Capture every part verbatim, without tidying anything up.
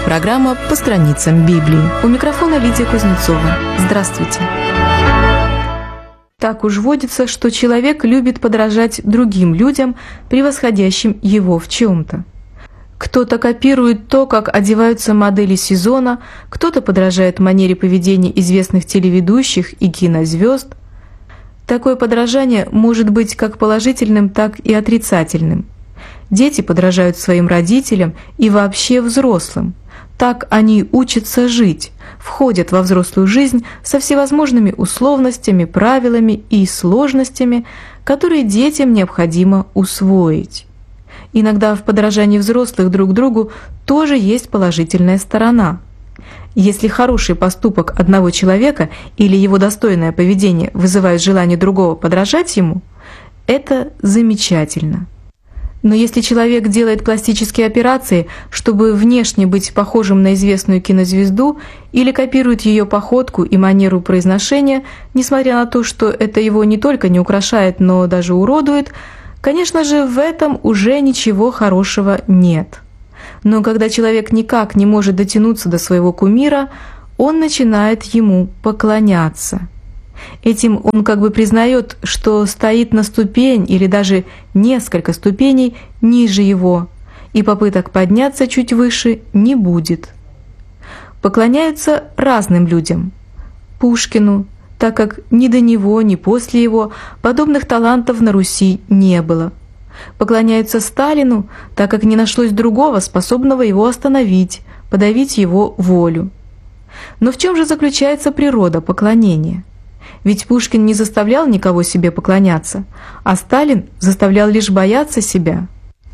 Программа «По страницам Библии». У микрофона Лидия Кузнецова. Здравствуйте. Так уж водится, что человек любит подражать другим людям, превосходящим его в чем-то. Кто-то копирует то, как одеваются модели сезона, кто-то подражает манере поведения известных телеведущих и кинозвезд. Такое подражание может быть как положительным, так и отрицательным. Дети подражают своим родителям и вообще взрослым. Так они учатся жить, входят во взрослую жизнь со всевозможными условностями, правилами и сложностями, которые детям необходимо усвоить. Иногда в подражании взрослых друг другу тоже есть положительная сторона. Если хороший поступок одного человека или его достойное поведение вызывает желание другого подражать ему, это замечательно. Но если человек делает пластические операции, чтобы внешне быть похожим на известную кинозвезду, или копирует ее походку и манеру произношения, несмотря на то, что это его не только не украшает, но даже уродует, конечно же, в этом уже ничего хорошего нет. Но когда человек никак не может дотянуться до своего кумира, он начинает ему поклоняться. Этим он как бы признает, что стоит на ступень или даже несколько ступеней ниже его, и попыток подняться чуть выше не будет. Поклоняются разным людям. Пушкину, так как ни до него, ни после его подобных талантов на Руси не было. Поклоняются Сталину, так как не нашлось другого, способного его остановить, подавить его волю. Но в чем же заключается природа поклонения? Ведь Пушкин не заставлял никого себе поклоняться, а Сталин заставлял лишь бояться себя.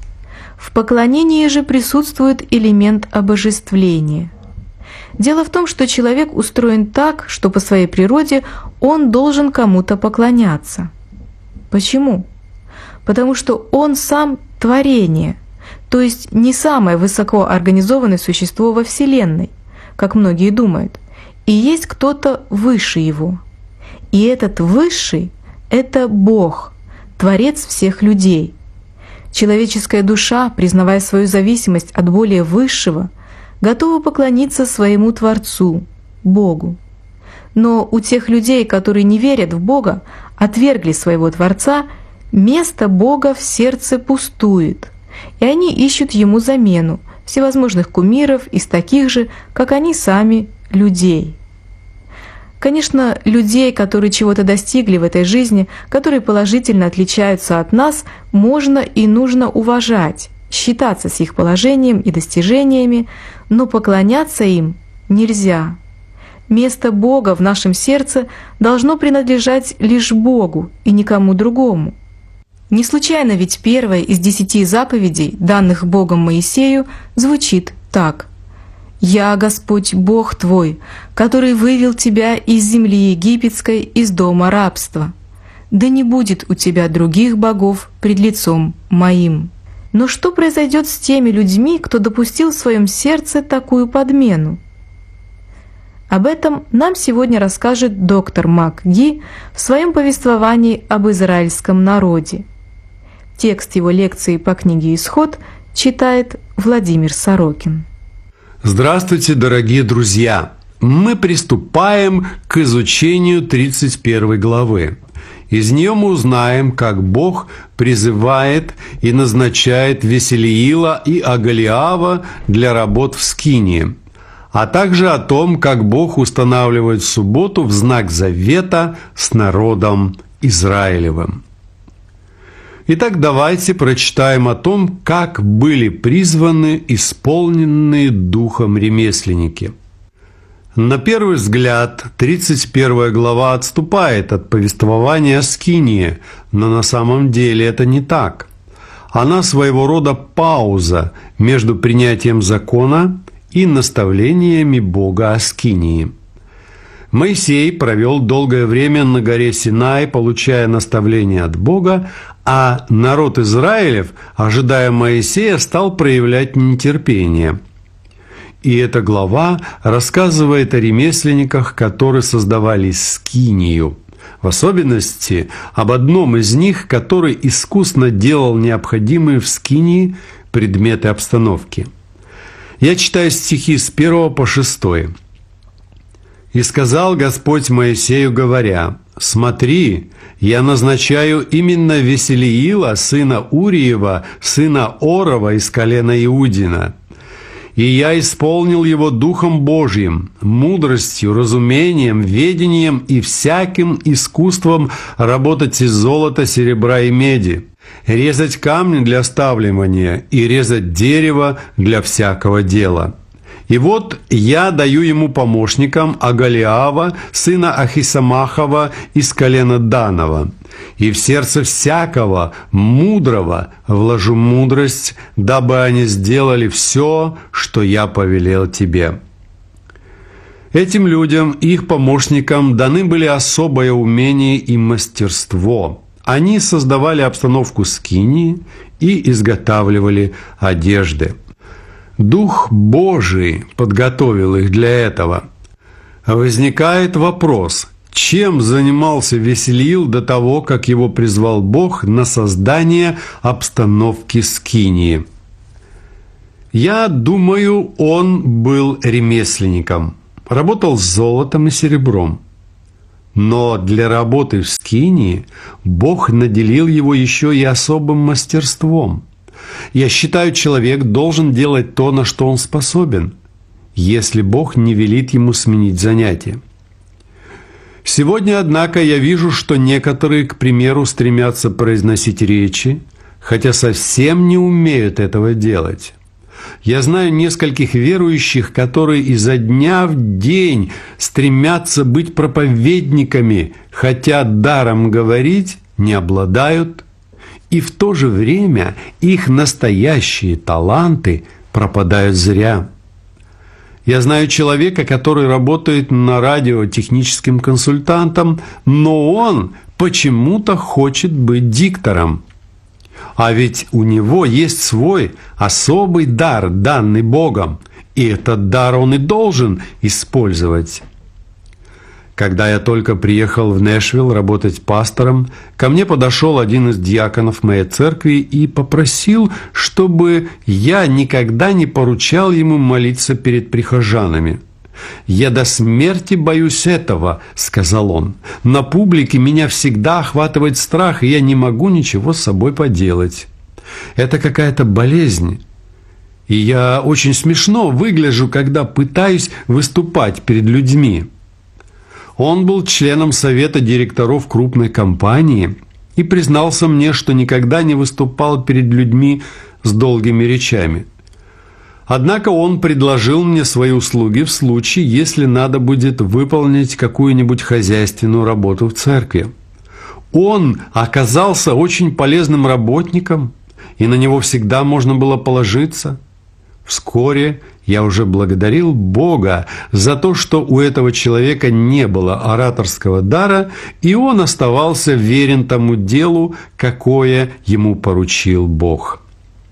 В поклонении же присутствует элемент обожествления. Дело в том, что человек устроен так, что по своей природе он должен кому-то поклоняться. Почему? Потому что он сам творение, то есть не самое высоко организованное существо во Вселенной, как многие думают, и есть кто-то выше его. И этот Высший — это Бог, Творец всех людей. Человеческая душа, признавая свою зависимость от более Высшего, готова поклониться своему Творцу, Богу. Но у тех людей, которые не верят в Бога, отвергли своего Творца, место Бога в сердце пустует, и они ищут Ему замену, всевозможных кумиров из таких же, как они сами, людей. Конечно, людей, которые чего-то достигли в этой жизни, которые положительно отличаются от нас, можно и нужно уважать, считаться с их положением и достижениями, но поклоняться им нельзя. Место Бога в нашем сердце должно принадлежать лишь Богу и никому другому. Не случайно ведь первая из десяти заповедей, данных Богом Моисею, звучит так: «Я Господь Бог твой, который вывел тебя из земли египетской, из дома рабства. Да не будет у тебя других богов пред лицом моим». Но что произойдет с теми людьми, кто допустил в своем сердце такую подмену? Об этом нам сегодня расскажет доктор МакГи в своем повествовании об израильском народе. Текст его лекции по книге «Исход» читает Владимир Сорокин. Здравствуйте, дорогие друзья! Мы приступаем к изучению тридцать первой главы. Из нее мы узнаем, как Бог призывает и назначает Веселиила и Оголиава для работ в скинии, а также о том, как Бог устанавливает субботу в знак завета с народом Израилевым. Итак, давайте прочитаем о том, как были призваны исполненные духом ремесленники. На первый взгляд, тридцать первая глава отступает от повествования о скинии, но на самом деле это не так. Она своего рода пауза между принятием закона и наставлениями Бога о скинии. Моисей провел долгое время на горе Синай, получая наставления от Бога, а народ Израилев, ожидая Моисея, стал проявлять нетерпение. И эта глава рассказывает о ремесленниках, которые создавали скинию, в особенности об одном из них, который искусно делал необходимые в скинии предметы обстановки. Я читаю стихи с первого по шестой. «И сказал Господь Моисею, говоря: смотри, я назначаю именно Веселиила, сына Уриева, сына Орова из колена Иудина. И я исполнил его Духом Божьим, мудростью, разумением, ведением и всяким искусством работать из золота, серебра и меди, резать камни для ставливания и резать дерево для всякого дела. И вот я даю ему помощникам Агалиава, сына Ахисамахова из колена Данова. И в сердце всякого мудрого вложу мудрость, дабы они сделали все, что я повелел тебе». Этим людям, их помощникам, даны были особое умение и мастерство. Они создавали обстановку скинии и изготавливали одежды. Дух Божий подготовил их для этого. Возникает вопрос: чем занимался Веселиил до того, как его призвал Бог на создание обстановки скинии? Я думаю, он был ремесленником, работал с золотом и серебром. Но для работы в скинии Бог наделил его еще и особым мастерством. Я считаю, человек должен делать то, на что он способен, если Бог не велит ему сменить занятие. Сегодня, однако, я вижу, что некоторые, к примеру, стремятся произносить речи, хотя совсем не умеют этого делать. Я знаю нескольких верующих, которые изо дня в день стремятся быть проповедниками, хотя даром говорить не обладают, и в то же время их настоящие таланты пропадают зря. Я знаю человека, который работает на радио техническим консультантом, но он почему-то хочет быть диктором. А ведь у него есть свой особый дар, данный Богом, и этот дар он и должен использовать. Когда я только приехал в Нэшвилл работать пастором, ко мне подошел один из диаконов моей церкви и попросил, чтобы я никогда не поручал ему молиться перед прихожанами. «Я до смерти боюсь этого», — сказал он. «На публике меня всегда охватывает страх, и я не могу ничего с собой поделать. Это какая-то болезнь. И я очень смешно выгляжу, когда пытаюсь выступать перед людьми». Он был членом совета директоров крупной компании и признался мне, что никогда не выступал перед людьми с долгими речами. Однако он предложил мне свои услуги в случае, если надо будет выполнить какую-нибудь хозяйственную работу в церкви. Он оказался очень полезным работником, и на него всегда можно было положиться. Вскоре я уже благодарил Бога за то, что у этого человека не было ораторского дара, и он оставался верен тому делу, какое ему поручил Бог.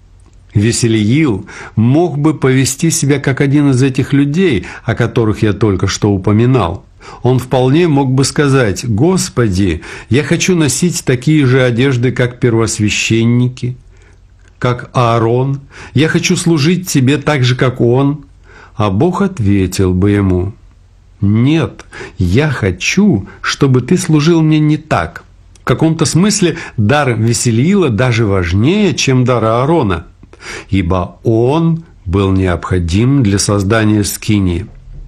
Веселиил мог бы повести себя как один из этих людей, о которых я только что упоминал. Он вполне мог бы сказать: «Господи, я хочу носить такие же одежды, как первосвященники, как Аарон, я хочу служить Тебе так же, как он». А Бог ответил бы ему: «Нет, я хочу, чтобы ты служил мне не так». В каком-то смысле дар Веселиила даже важнее, чем дар Аарона, ибо он был необходим для создания скинии.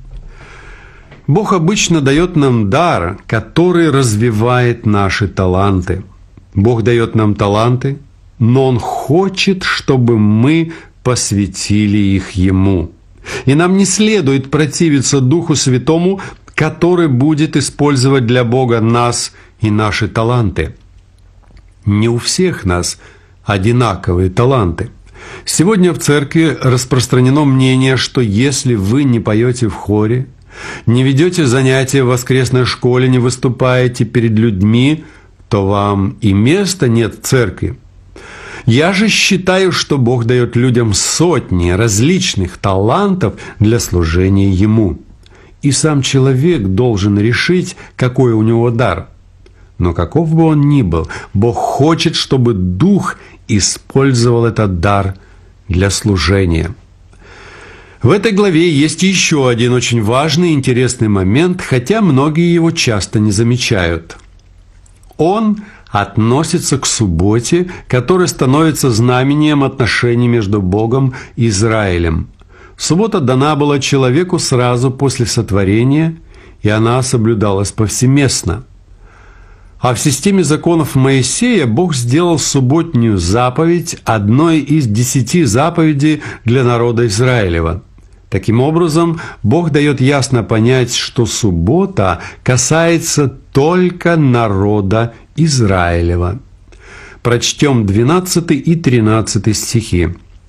Бог обычно дает нам дар, который развивает наши таланты. Бог дает нам таланты, но Он хочет, чтобы мы посвятили их Ему. И нам не следует противиться Духу Святому, который будет использовать для Бога нас и наши таланты. Не у всех нас одинаковые таланты. Сегодня в церкви распространено мнение, что если вы не поете в хоре, не ведете занятия в воскресной школе, не выступаете перед людьми, то вам и места нет в церкви. Я же считаю, что Бог дает людям сотни различных талантов для служения Ему. И сам человек должен решить, какой у него дар. Но каков бы он ни был, Бог хочет, чтобы Дух использовал этот дар для служения. В этой главе есть еще один очень важный и интересный момент, хотя многие его часто не замечают. Он относится к субботе, которая становится знамением отношений между Богом и Израилем. Суббота дана была человеку сразу после сотворения, и она соблюдалась повсеместно. А в системе законов Моисея Бог сделал субботнюю заповедь одной из десяти заповедей для народа Израилева. Таким образом, Бог дает ясно понять, что суббота касается только народа Израилева. Прочтем двенадцатый и тринадцатый стихи.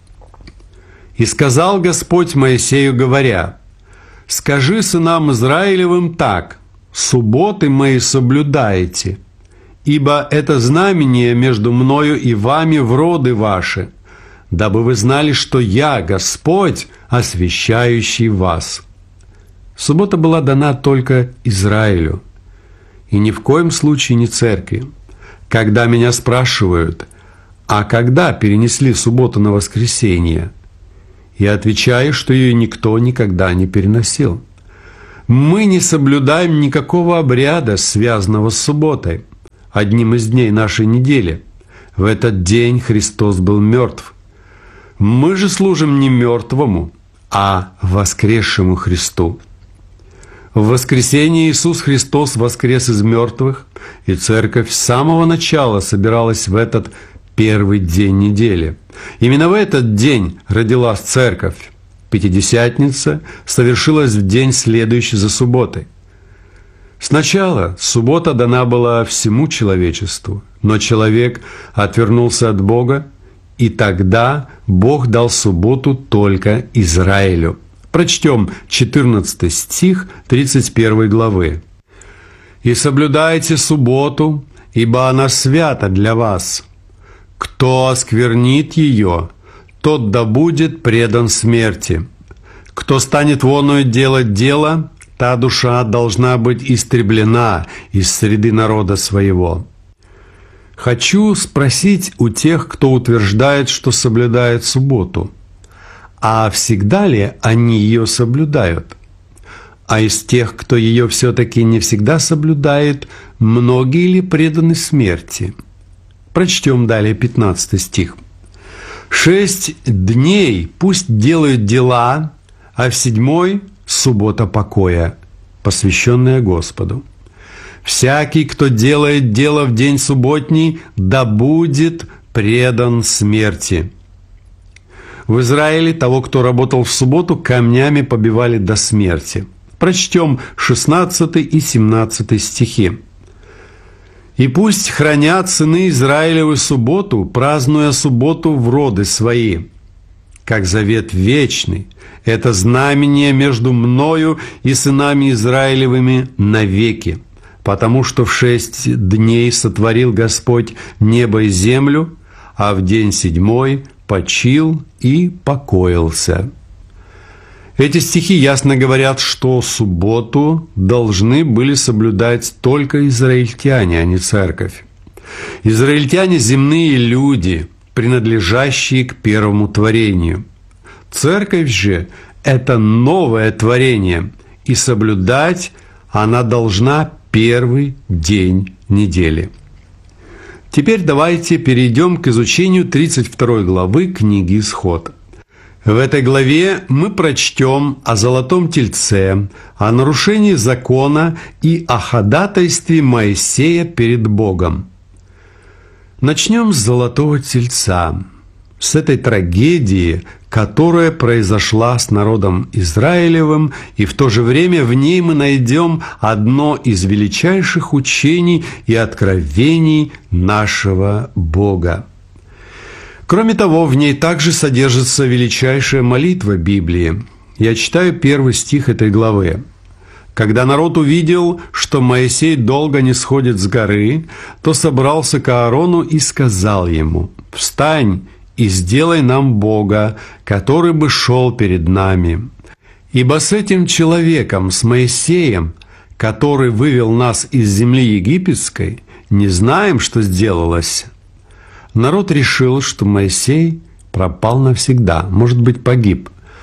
«И сказал Господь Моисею, говоря: скажи сынам Израилевым так: субботы мои соблюдайте, ибо это знамение между мною и вами в роды ваши, дабы вы знали, что я, Господь, освящающий вас». Суббота была дана только Израилю, и ни в коем случае не церкви. Когда меня спрашивают, а когда перенесли субботу на воскресенье, я отвечаю, что ее никто никогда не переносил. Мы не соблюдаем никакого обряда, связанного с субботой, одним из дней нашей недели. В этот день Христос был мертв. Мы же служим не мертвому, а воскресшему Христу. В воскресенье Иисус Христос воскрес из мертвых, и Церковь с самого начала собиралась в этот первый день недели. Именно в этот день родилась Церковь. Пятидесятница совершилась в день, следующий за субботой. Сначала суббота дана была всему человечеству, но человек отвернулся от Бога, и тогда Бог дал субботу только Израилю. Прочтем четырнадцатый стих тридцать первой главы. «И соблюдайте субботу, ибо она свята для вас. Кто осквернит ее, тот да будет предан смерти. Кто станет воною делать дело, та душа должна быть истреблена из среды народа своего». Хочу спросить у тех, кто утверждает, что соблюдает субботу, а всегда ли они ее соблюдают? А из тех, кто ее все-таки не всегда соблюдает, многие ли преданы смерти? Прочтем далее пятнадцатый стих. «Шесть дней пусть делают дела, а в седьмой – суббота покоя, посвященная Господу. Всякий, кто делает дело в день субботний, да будет предан смерти». В Израиле того, кто работал в субботу, камнями побивали до смерти. Прочтем шестнадцатый и семнадцатый стихи. «И пусть хранят сыны Израилевы субботу, празднуя субботу в роды свои, как завет вечный. Это знамение между мною и сынами Израилевыми навеки. Потому что в шесть дней сотворил Господь небо и землю, а в день седьмой почил и покоился». Эти стихи ясно говорят, что субботу должны были соблюдать только израильтяне, а не церковь. Израильтяне – земные люди, принадлежащие к первому творению. Церковь же – это новое творение, и соблюдать она должна первый день недели. Теперь давайте перейдем к изучению тридцать второй главы книги «Исход». В этой главе мы прочтем о золотом тельце, о нарушении закона и о ходатайстве Моисея перед Богом. Начнем с золотого тельца, с этой трагедии, которая произошла с народом Израилевым, и в то же время в ней мы найдем одно из величайших учений и откровений нашего Бога. Кроме того, в ней также содержится величайшая молитва Библии. Я читаю первый стих этой главы. «Когда народ увидел, что Моисей долго не сходит с горы, то собрался к Аарону и сказал ему: „Встань и сделай нам Бога, который бы шел перед нами. Ибо с этим человеком, с Моисеем, который вывел нас из земли египетской, не знаем, что сделалось». Народ решил, что Моисей пропал навсегда, может быть, погиб.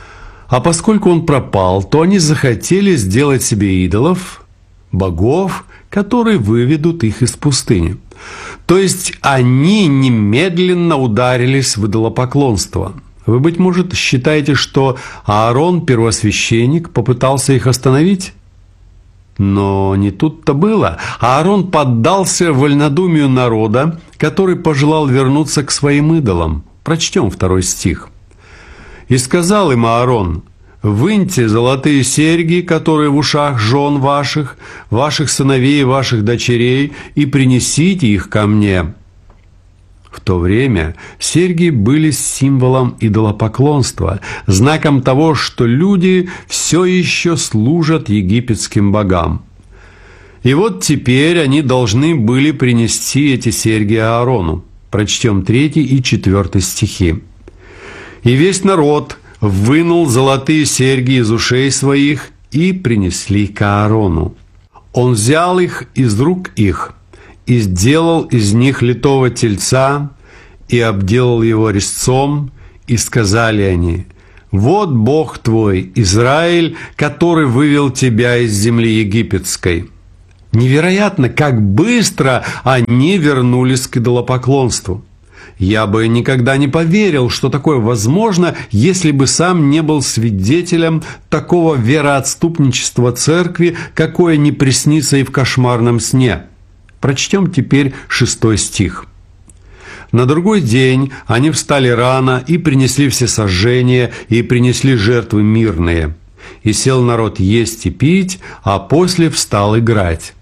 А поскольку он пропал, то они захотели сделать себе идолов, богов, которые выведут их из пустыни. То есть они немедленно ударились в идолопоклонство. Вы, быть может, считаете, что Аарон, первосвященник, попытался их остановить? Но не тут-то было. Аарон поддался вольнодумию народа, который пожелал вернуться к своим идолам. Прочтем второй стих. «И сказал им Аарон: выньте золотые серьги, которые в ушах жен ваших, ваших сыновей и ваших дочерей, и принесите их ко мне». В то время серьги были символом идолопоклонства, знаком того, что люди все еще служат египетским богам. И вот теперь они должны были принести эти серьги Аарону. Прочтем третий и четвертый стихи. «И весь народ вынул золотые серьги из ушей своих и принесли к Аарону. Он взял их из рук их и сделал из них литого тельца, и обделал его резцом, и сказали они: вот Бог твой, Израиль, который вывел тебя из земли египетской». Невероятно, как быстро они вернулись к идолопоклонству. Я бы никогда не поверил, что такое возможно, если бы сам не был свидетелем такого вероотступничества церкви, какое не приснится и в кошмарном сне. Прочтем теперь шестой стих. «На другой день они встали рано и принесли всесожжения, и принесли жертвы мирные. И сел народ есть и пить, а после встал играть».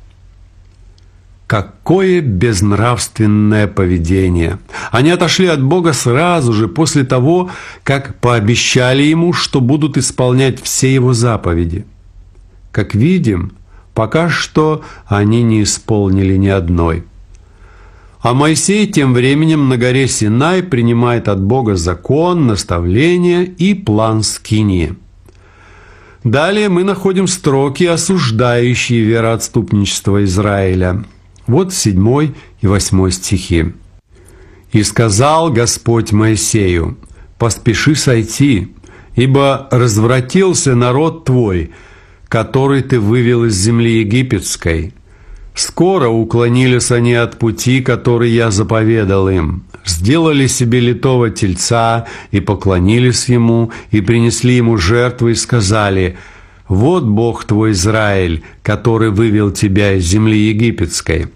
Какое безнравственное поведение! Они отошли от Бога сразу же после того, как пообещали Ему, что будут исполнять все Его заповеди. Как видим, пока что они не исполнили ни одной. А Моисей тем временем на горе Синай принимает от Бога закон, наставление и план скинии. Далее мы находим строки, осуждающие вероотступничество Израиля. Вот седьмой и восьмой стихи. «И сказал Господь Моисею: поспеши сойти, ибо развратился народ твой, который ты вывел из земли египетской. Скоро уклонились они от пути, который я заповедал им, сделали себе литого тельца и поклонились ему, и принесли ему жертвы, и сказали: вот Бог твой Израиль, который вывел тебя из земли египетской».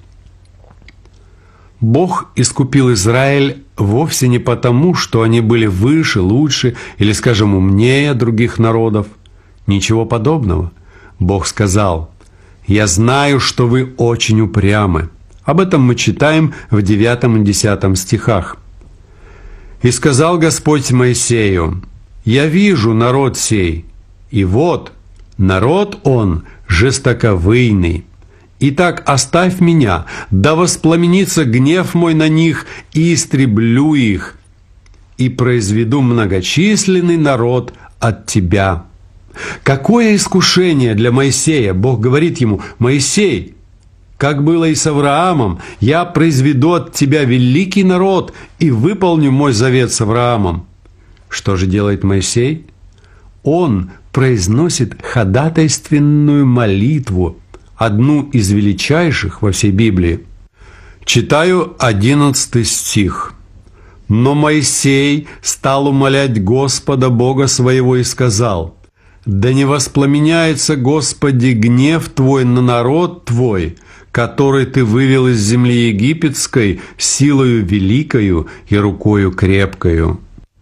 Бог искупил Израиль вовсе не потому, что они были выше, лучше или, скажем, умнее других народов. Ничего подобного. Бог сказал: «Я знаю, что вы очень упрямы». Об этом мы читаем в девятом и десятом стихах. «И сказал Господь Моисею: я вижу народ сей, и вот народ он жестоковыйный. Итак, оставь меня, да воспламенится гнев мой на них, и истреблю их, и произведу многочисленный народ от тебя». Какое искушение для Моисея! Бог говорит ему: «Моисей, как было и с Авраамом, я произведу от тебя великий народ и выполню мой завет с Авраамом». Что же делает Моисей? Он произносит ходатайственную молитву, одну из величайших во всей Библии. Читаю одиннадцатый стих. «Но Моисей стал умолять Господа Бога своего и сказал: да не воспламеняется, Господи, гнев Твой на народ Твой, который Ты вывел из земли египетской силою великою и рукою крепкою».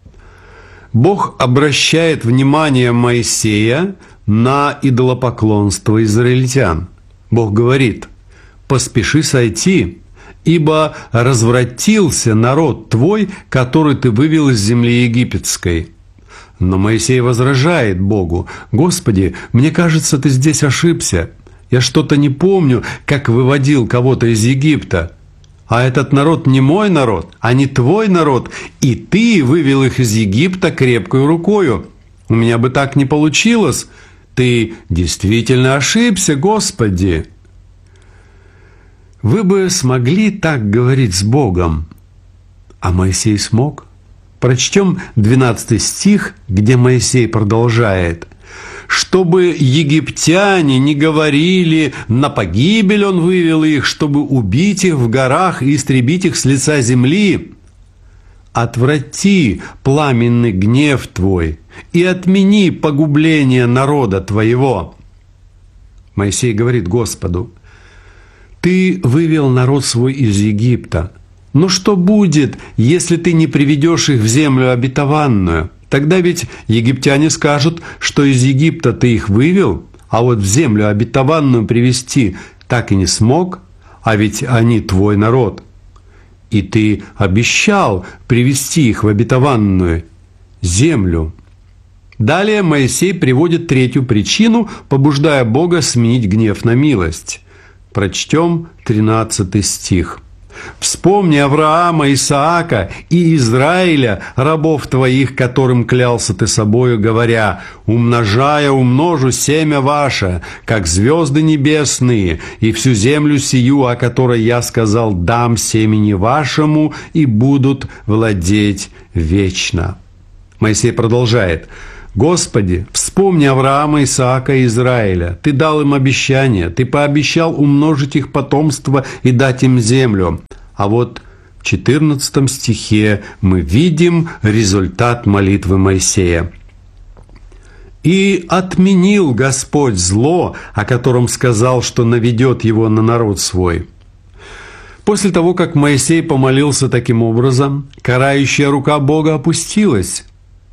Бог обращает внимание Моисея на идолопоклонство израильтян. Бог говорит: «Поспеши сойти, ибо развратился народ твой, который ты вывел из земли египетской». Но Моисей возражает Богу: «Господи, мне кажется, ты здесь ошибся. Я что-то не помню, как выводил кого-то из Египта. А этот народ не мой народ, а не твой народ, и ты вывел их из Египта крепкой рукою. У меня бы так не получилось. Ты действительно ошибся, Господи». Вы бы смогли так говорить с Богом? А Моисей смог? Прочтем двенадцатый стих, где Моисей продолжает. «Чтобы египтяне не говорили, на погибель он вывел их, чтобы убить их в горах и истребить их с лица земли. Отврати пламенный гнев твой и отмени погубление народа твоего». Моисей говорит Господу: «Ты вывел народ свой из Египта. Но что будет, если ты не приведешь их в землю обетованную? Тогда ведь египтяне скажут, что из Египта ты их вывел, а вот в землю обетованную привести так и не смог, а ведь они твой народ. И ты обещал привести их в обетованную землю». Далее Моисей приводит третью причину, побуждая Бога сменить гнев на милость. Прочтем тринадцатый стих. «Вспомни Авраама, Исаака и Израиля, рабов твоих, которым клялся ты собою, говоря: умножая умножу семя ваше, как звезды небесные, и всю землю сию, о которой я сказал, дам семени вашему, и будут владеть вечно». Моисей продолжает: «Господи, вспомни Авраама, Исаака и Израиля. Ты дал им обещание, Ты пообещал умножить их потомство и дать им землю». А вот в четырнадцатом стихе мы видим результат молитвы Моисея. «И отменил Господь зло, о котором сказал, что наведет его на народ свой». После того, как Моисей помолился таким образом, карающая рука Бога опустилась.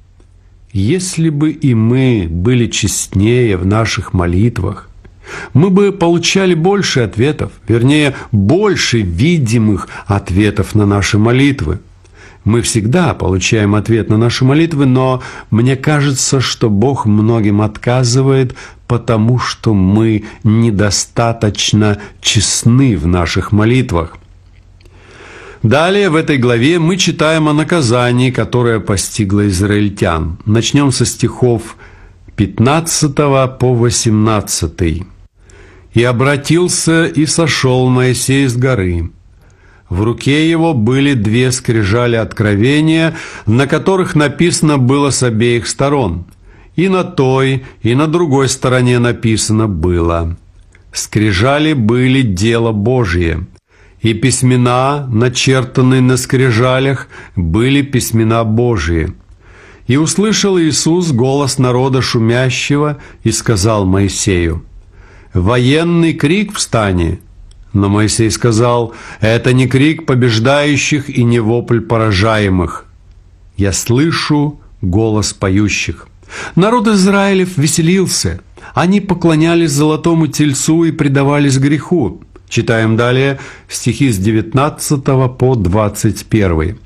Если бы и мы были честнее в наших молитвах, мы бы получали больше ответов, вернее, больше видимых ответов на наши молитвы. Мы всегда получаем ответ на наши молитвы, но мне кажется, что Бог многим отказывает, потому что мы недостаточно честны в наших молитвах. Далее в этой главе мы читаем о наказании, которое постигло израильтян. Начнем со стихов пятнадцатого по восемнадцатый. «И обратился и сошел Моисей с горы. В руке его были две скрижали откровения, на которых написано было с обеих сторон. И на той, и на другой стороне написано было. Скрижали были дело Божие». И письмена, начертанные на скрижалях, были письмена Божии. И услышал Иисус голос народа шумящего и сказал Моисею: «Военный крик в стане». Но Моисей сказал: «Это не крик побеждающих и не вопль поражаемых. Я слышу голос поющих». Народ Израилев веселился. Они поклонялись золотому тельцу и предавались греху. Читаем далее стихи с девятнадцатого по двадцать первый.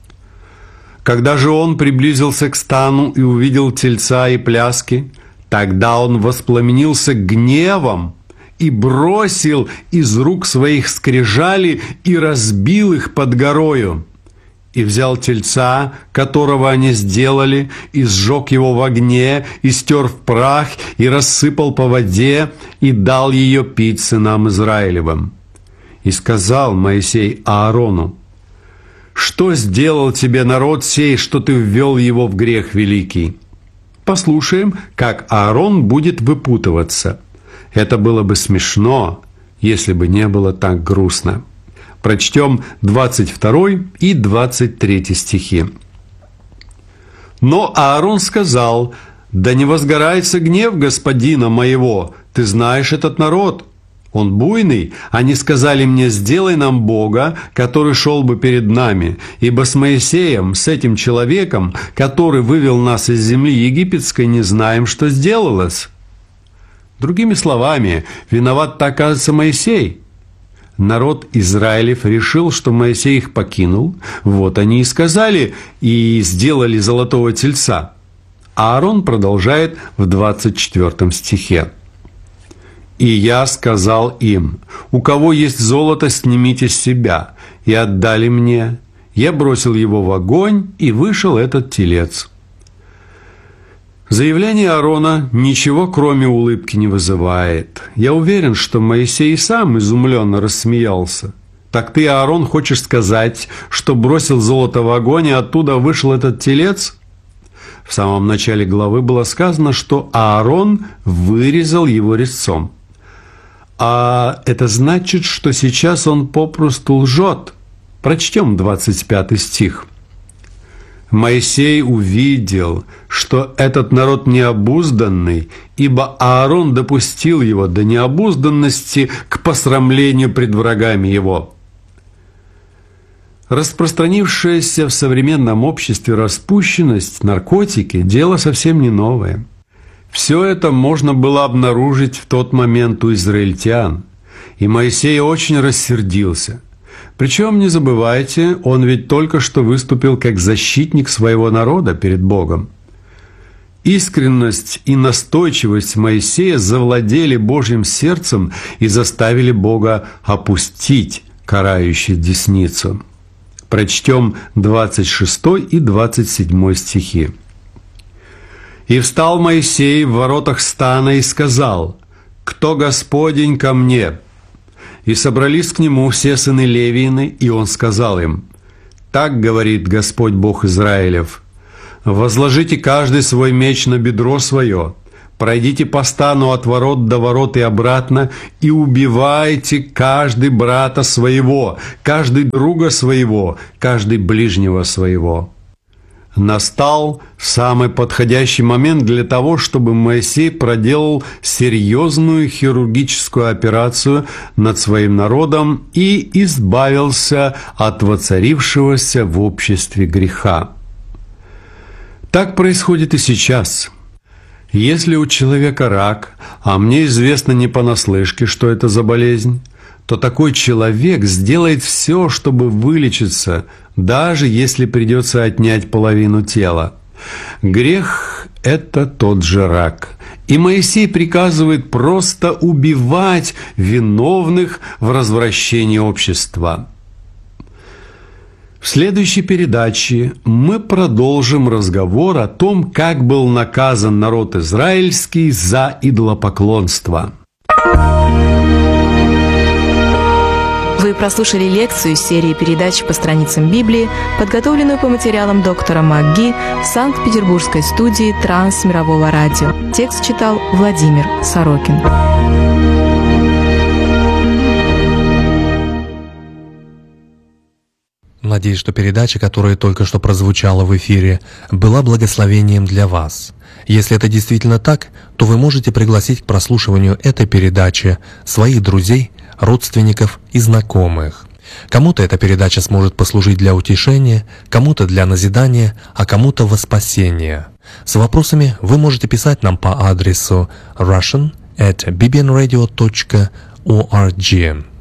«Когда же он приблизился к стану и увидел тельца и пляски, тогда он воспламенился гневом и бросил из рук своих скрижали и разбил их под горою. И взял тельца, которого они сделали, и сжег его в огне, и стер в прах, и рассыпал по воде, и дал ее пить сынам Израилевым. И сказал Моисей Аарону: «Что сделал тебе народ сей, что ты ввел его в грех великий?» Послушаем, как Аарон будет выпутываться. Это было бы смешно, если бы не было так грустно. Прочтем двадцать второй и двадцать третий стихи. «Но Аарон сказал: да не возгорается гнев господина моего, ты знаешь этот народ. Он буйный, они сказали мне: сделай нам Бога, который шел бы перед нами, ибо с Моисеем, с этим человеком, который вывел нас из земли египетской, не знаем, что сделалось». Другими словами, виноват-то, оказывается, Моисей. Народ Израилев решил, что Моисей их покинул. Вот они и сказали, и сделали золотого тельца. А Аарон продолжает в двадцать четвёртом стихе. «И я сказал им: у кого есть золото, снимите с себя. И отдали мне. Я бросил его в огонь, и вышел этот телец». Заявление Аарона ничего, кроме улыбки, не вызывает. Я уверен, что Моисей сам изумленно рассмеялся. Так ты, Аарон, хочешь сказать, что бросил золото в огонь, и оттуда вышел этот телец? В самом начале главы было сказано, что Аарон вырезал его резцом. А это значит, что сейчас он попросту лжет. Прочтем двадцать пятый стих. «Моисей увидел, что этот народ необузданный, ибо Аарон допустил его до необузданности к посрамлению пред врагами его». Распространившаяся в современном обществе распущенность, наркотики – дело совсем не новое. Все это можно было обнаружить в тот момент у израильтян, и Моисей очень рассердился. Причем, не забывайте, он ведь только что выступил как защитник своего народа перед Богом. Искренность и настойчивость Моисея завладели Божьим сердцем и заставили Бога опустить карающую десницу. Прочтем двадцать шестой и двадцать седьмой стихи. «И встал Моисей в воротах стана и сказал: Кто Господень ко мне? И собрались к нему все сыны Левиины, и он сказал им: Так говорит Господь Бог Израилев: возложите каждый свой меч на бедро свое, пройдите по стану от ворот до ворот и обратно, и убивайте каждый брата своего, каждый друга своего, каждый ближнего своего». Настал самый подходящий момент для того, чтобы Моисей проделал серьезную хирургическую операцию над своим народом и избавился от воцарившегося в обществе греха. Так происходит и сейчас. Если у человека рак, а мне известно не понаслышке, что это за болезнь, то такой человек сделает все, чтобы вылечиться, даже если придется отнять половину тела. Грех – это тот же рак. И Моисей приказывает просто убивать виновных в развращении общества. В следующей передаче мы продолжим разговор о том, как был наказан народ израильский за идолопоклонство. Вы прослушали лекцию из серии передач по страницам Библии, подготовленную по материалам доктора МакГи в Санкт-Петербургской студии Трансмирового радио. Текст читал Владимир Сорокин. Надеюсь, что передача, которая только что прозвучала в эфире, была благословением для вас. Если это действительно так, то вы можете пригласить к прослушиванию этой передачи своих друзей, родственников и знакомых. Кому-то эта передача сможет послужить для утешения, кому-то для назидания, а кому-то во спасение. С вопросами вы можете писать нам по адресу russian at bbnradio dot org.